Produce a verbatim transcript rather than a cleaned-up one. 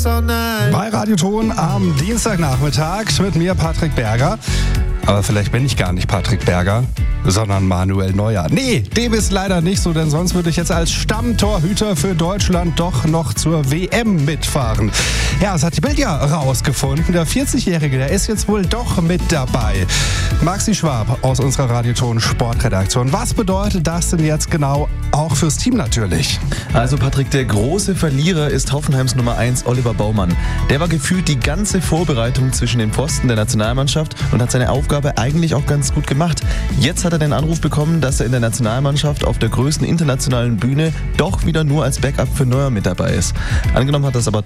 Bei Radio Ton am Dienstagnachmittag mit mir, Patrick Berger. Aber vielleicht bin ich gar nicht Patrick Berger, sondern Manuel Neuer. Nee, dem ist leider nicht so, denn sonst würde ich jetzt als Stammtorhüter für Deutschland doch noch zur W M mitfahren. Ja, das hat die Bild ja rausgefunden. Der vierzigjährige, der ist jetzt wohl doch mit dabei. Maxi Schwab aus unserer Radio Ton Sportredaktion. Was bedeutet das denn jetzt genau auch fürs Team natürlich? Also Patrick, der große Verlierer ist Hoffenheims Nummer eins, Oliver Baumann. Der war gefühlt die ganze Vorbereitung zwischen den Pfosten der Nationalmannschaft und hat seine Aufgabe eigentlich auch ganz gut gemacht. Jetzt hat er den Anruf bekommen, dass er in der Nationalmannschaft auf der größten internationalen Bühne doch wieder nur als Backup für Neuer mit dabei ist. Angenommen hat das aber